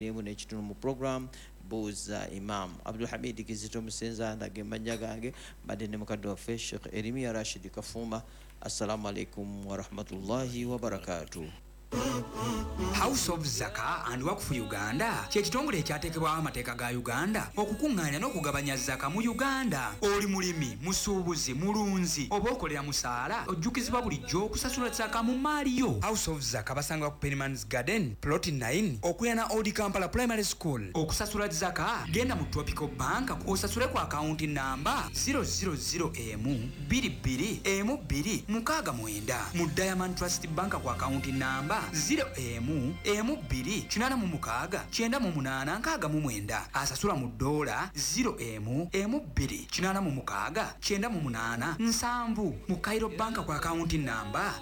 Nemu n'ekitono mu program Buuza Imam Abdul Hamid Kizito Musenza ndagemanya gange badde ne mukadde waffe Sheikh Erimia Rashid Kafuma. Assalamu alaikum wa rahmatullahi wa barakatuh. House of Zaka and Waqf Uganda kyekitongole ekyateekebwawo amateeka ga Uganda okukuŋŋaanya n'okugabanya zaka mu Uganda. Oli mulimi, musuubuzi, mulunzi oba okolera musaala ojjukizibwa bulijjo okusasula zaka mu maali yo. House of Zaka basanga ku Pennyman's Garden Plot 9 okulya Old Kampala Primary School. Okusasula zaka genda mu Tropical Bank osasule ku akaunti namba 000M22M269 mu Diamond Trust Bank ku akaunti namba 0M28698 asasula mu dola 0M28698 mu Cairo Bank kwa akaunti namba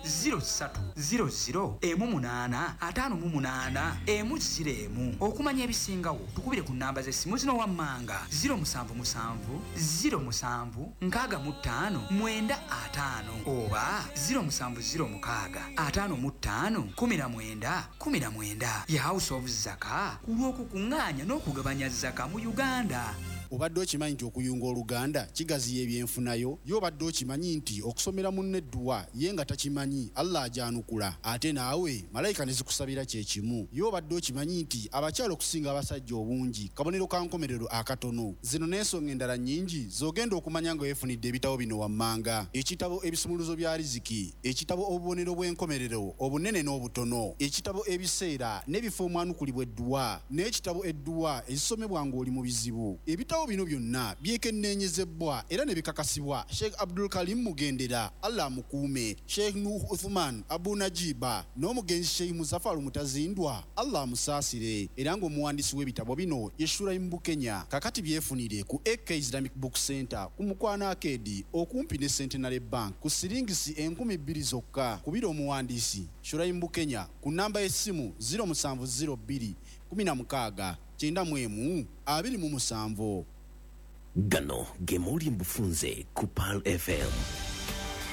0300M858M0 okumanya ebisingawo tukubire ku namba z'essimu zino wammanga 077 07 65 oba 0706551919 ya House of Zaka kulw'okukuŋŋaanya n'okugabanya zaka mu Uganda. Obadde okimanyi nti okuyunga Oluganda kigaziya ebyenfunayo? Y'obadde okimanyi nti okusomera munne edduwa ye nga takimanyi Allah ajanukula ate naawe malayika ne zikusabira kye kimu? Y'obadde okimanyi nti abakyala okusinga abasajja obungi kabonero ka nkomerero akatono? Zino n'ensonga endala nnyingi z'ogenda okumanya nga weefunidde ebitabo bino wammanga: ekitabo ebisumuluzo bya riziki, ekitabo obubonero bw'enkomerero obunene n'obutono, ekitabo ebiseera n'ebifo omwanukulibwa edduwa, n'ekitabo edduwa ezisomebwa ng'oli mu bizibu. Ebitabo bino byonna byekenneenyezebwa era ne bikakasibwa Sheikh Abdul Karim Mugendera, Allah mukuume, Sheikh Nuh Uthman Abu Najiba n'omugenzi Sheikh Muzaffar Mutazindwa, Allah musaasire, era ng'omuwandiisi w'ebitabo bino ye Shuraim Bukenya. Kakati byefunire ku AK Islamic Book Center ku Mukwana Arcade okumpi ne Centenary Bank ku siringisi 2000 zokka. Kubira omuwandiisi Shuraim Bukenya ku namba y'essimu 0702 16 91 27. Gano gemuli mbufunze ku Pal FM.